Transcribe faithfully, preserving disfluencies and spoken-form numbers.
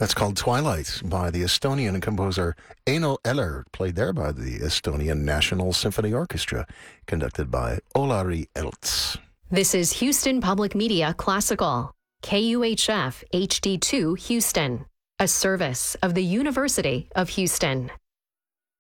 That's called Twilight by the Estonian composer Eino Eller, played there by the Estonian National Symphony Orchestra, conducted by Olari Elts. This is Houston Public Media Classical, K U H F H D two Houston, a service of the University of Houston.